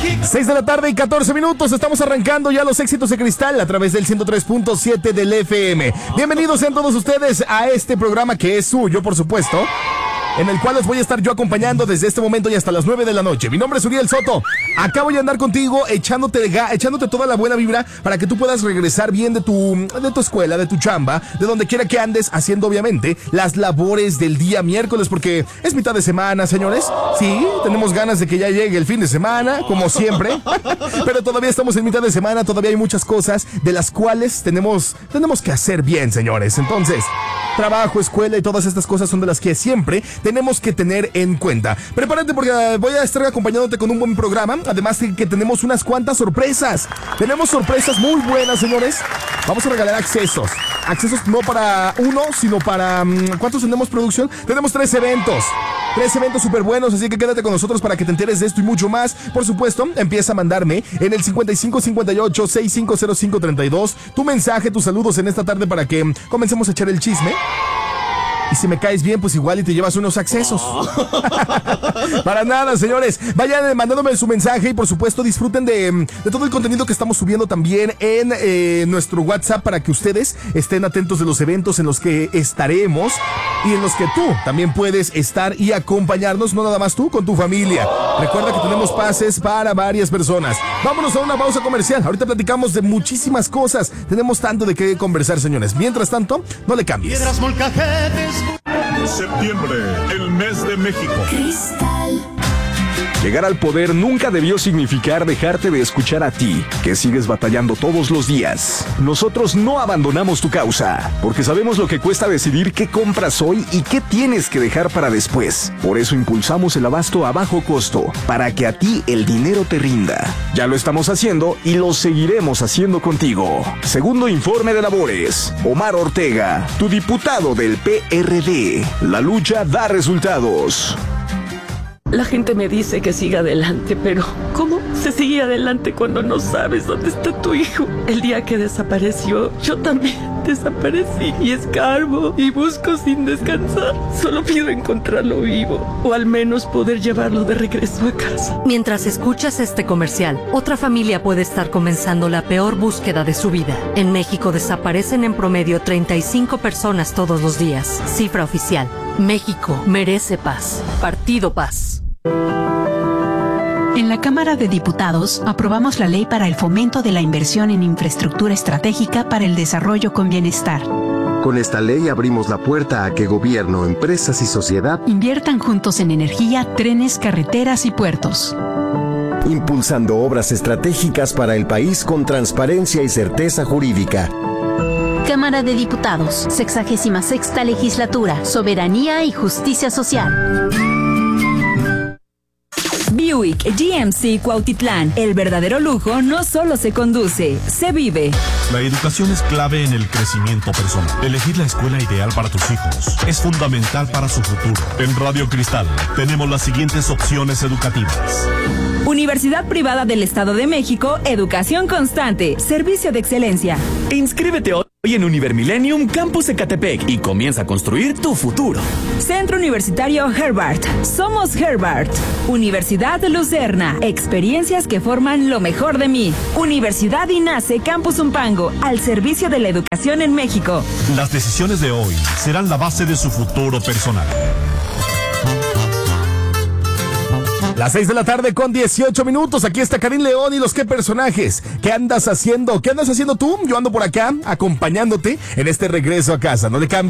6 de la tarde y 14 minutos. Estamos arrancando ya los éxitos de Cristal a través del 103.7 del FM. Bienvenidos sean todos ustedes a este programa que es suyo, por supuesto, en el cual los voy a estar yo acompañando desde este momento y hasta las 9 de la noche. Mi nombre es Uriel Soto. Acá voy a andar contigo echándote toda la buena vibra para que tú puedas regresar bien de tu escuela, de tu chamba, de donde quiera que andes, haciendo obviamente las labores del día miércoles, porque es mitad de semana, señores. Sí, tenemos ganas de que ya llegue el fin de semana, como siempre. Pero todavía estamos en mitad de semana, todavía hay muchas cosas de las cuales tenemos que hacer bien, señores. Entonces, trabajo, escuela y todas estas cosas son de las que siempre tenemos que tener en cuenta. Prepárate porque voy a estar acompañándote con un buen programa. Además de que tenemos unas cuantas sorpresas. Tenemos sorpresas muy buenas, señores. Vamos a regalar accesos. Accesos no para uno, sino para... ¿cuántos tenemos, producción? Tenemos 3 eventos. 3 eventos súper buenos, así que quédate con nosotros para que te enteres de esto y mucho más. Por supuesto, empieza a mandarme en el 5558-650532 tu mensaje, tus saludos en esta tarde para que comencemos a echar el chisme. Y si me caes bien, pues igual y te llevas unos accesos. Para nada, señores. Vayan mandándome su mensaje y por supuesto disfruten de todo el contenido que estamos subiendo también en nuestro WhatsApp para que ustedes estén atentos de los eventos en los que estaremos y en los que tú también puedes estar y acompañarnos, no nada más tú, con tu familia. Recuerda que tenemos pases para varias personas. Vámonos a una pausa comercial. Ahorita platicamos de muchísimas cosas. Tenemos tanto de qué conversar, señores. Mientras tanto, no le cambies. Piedras, molcajetes. Septiembre, el mes de México. Cristal. Llegar al poder nunca debió significar dejarte de escuchar a ti, que sigues batallando todos los días. Nosotros no abandonamos tu causa, porque sabemos lo que cuesta decidir qué compras hoy y qué tienes que dejar para después. Por eso impulsamos el abasto a bajo costo, para que a ti el dinero te rinda. Ya lo estamos haciendo y lo seguiremos haciendo contigo. Segundo informe de labores. Omar Ortega, tu diputado del PRD. La lucha da resultados. La gente me dice que siga adelante, pero ¿cómo se sigue adelante cuando no sabes dónde está tu hijo? El día que desapareció, yo también desaparecí y escarbo y busco sin descansar. Solo pido encontrarlo vivo o al menos poder llevarlo de regreso a casa. Mientras escuchas este comercial, otra familia puede estar comenzando la peor búsqueda de su vida. En México desaparecen en promedio 35 personas todos los días. Cifra oficial. México merece paz. Partido Paz. En la Cámara de Diputados aprobamos la ley para el fomento de la inversión en infraestructura estratégica para el desarrollo con bienestar. Con esta ley abrimos la puerta a que gobierno, empresas y sociedad inviertan juntos en energía, trenes, carreteras y puertos. Impulsando obras estratégicas para el país con transparencia y certeza jurídica. Cámara de Diputados, 66ª Legislatura, Soberanía y Justicia Social. Buick GMC Cuautitlán. El verdadero lujo no solo se conduce, se vive. La educación es clave en el crecimiento personal. Elegir la escuela ideal para tus hijos es fundamental para su futuro. En Radio Cristal tenemos las siguientes opciones educativas. Universidad Privada del Estado de México, educación constante, servicio de excelencia. Inscríbete hoy en Univermillennium Campus Ecatepec y comienza a construir tu futuro. Centro Universitario Herbart. Somos Herbart. Universidad Lucerna. Experiencias que forman lo mejor de mí. Universidad INACE Campus Umpango. Al servicio de la educación en México. Las decisiones de hoy serán la base de su futuro personal. Las 6 de la tarde con 18 minutos. Aquí está Karim León y los qué personajes. ¿Qué andas haciendo? ¿Qué andas haciendo tú? Yo ando por acá acompañándote en este regreso a casa. No le cambies.